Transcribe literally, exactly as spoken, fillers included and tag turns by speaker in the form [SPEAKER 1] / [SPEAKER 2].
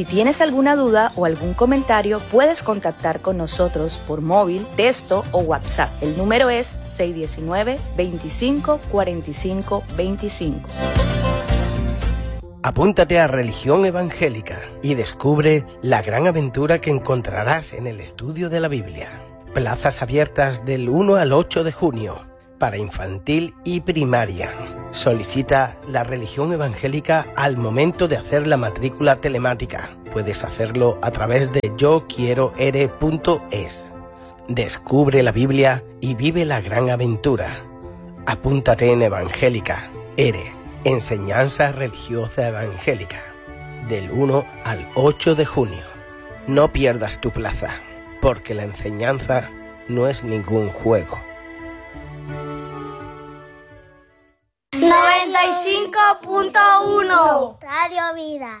[SPEAKER 1] Si tienes alguna duda o algún comentario, puedes contactar con nosotros por móvil, texto o WhatsApp. El número es seis uno nueve, veinticinco, cuarenta y cinco, veinticinco.
[SPEAKER 2] Apúntate a Religión Evangélica y descubre la gran aventura que encontrarás en el estudio de la Biblia. Plazas abiertas del uno al ocho de junio para infantil y primaria. Solicita la Religión Evangélica al momento de hacer la matrícula telemática. Puedes hacerlo a través de yo quiero ere punto es. Descubre la Biblia y vive la gran aventura. Apúntate en Evangélica, ERE, Enseñanza Religiosa Evangélica, del uno al ocho de junio. No pierdas tu plaza, porque la enseñanza no es ningún juego.
[SPEAKER 3] noventa y cinco punto uno Radio Vida.